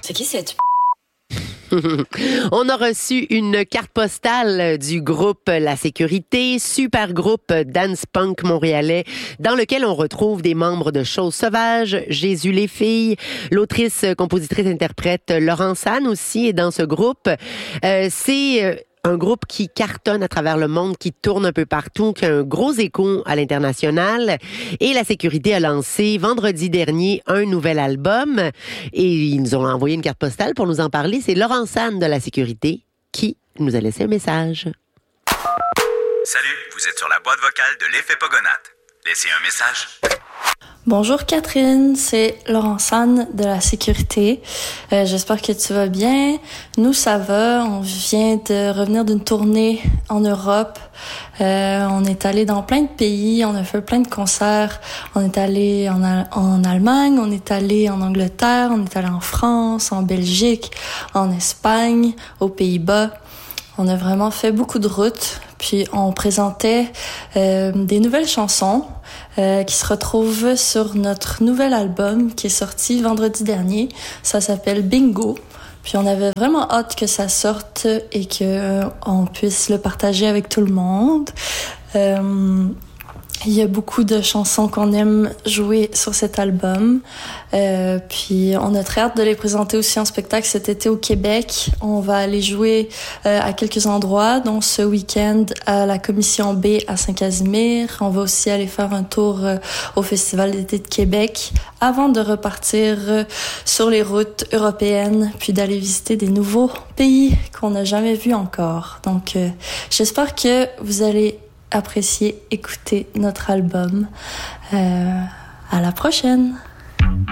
C'est qui cette On a reçu une carte postale du groupe La Sécurité, super groupe dance punk montréalais dans lequel on retrouve des membres de Choses Sauvages, Jésus les filles, l'autrice, compositrice, interprète Laurence Anne aussi est dans ce groupe. C'est un groupe qui cartonne à travers le monde, qui tourne un peu partout, qui a un gros écho à l'international. Et La Sécurité a lancé vendredi dernier un nouvel album. Et ils nous ont envoyé une carte postale pour nous en parler. C'est Laurence Anne de La Sécurité qui nous a laissé un message. Salut, vous êtes sur la boîte vocale de l'Effet Pogonate. Laissez un message. Bonjour Catherine, c'est Laurence Anne de La Sécurité. J'espère que tu vas bien. Nous, ça va. On vient de revenir d'une tournée en Europe. On est allé dans plein de pays. On a fait plein de concerts. On est allé en Allemagne, on est allé en Angleterre, on est allé en France, en Belgique, en Espagne, aux Pays-Bas. On a vraiment fait beaucoup de routes. Puis on présentait des nouvelles chansons qui se retrouvent sur notre nouvel album qui est sorti vendredi dernier. Ça s'appelle Bingo. Puis on avait vraiment hâte que ça sorte et que on puisse le partager avec tout le monde. Il y a beaucoup de chansons qu'on aime jouer sur cet album. Puis on a très hâte de les présenter aussi en spectacle cet été au Québec. On va aller jouer à quelques endroits, dont ce week-end à la Commission B à Saint-Casimir. On va aussi aller faire un tour au Festival d'été de Québec avant de repartir sur les routes européennes, puis d'aller visiter des nouveaux pays qu'on n'a jamais vus encore. Donc j'espère que vous allez apprécier écouter notre album. À la prochaine!